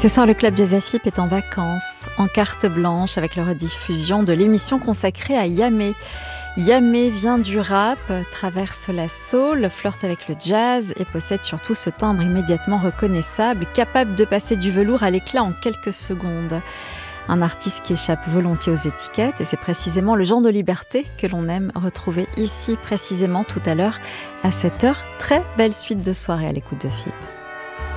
Ce soir, le Club Jazz FIP est en vacances, en carte blanche, avec la rediffusion de l'émission consacrée à Yamé. Yamé vient du rap, traverse la soul, flirte avec le jazz et possède surtout ce timbre immédiatement reconnaissable, capable de passer du velours à l'éclat en quelques secondes. Un artiste qui échappe volontiers aux étiquettes, et c'est précisément le genre de liberté que l'on aime retrouver ici précisément tout à l'heure à 7h. Très belle suite de soirée à l'écoute de FIP.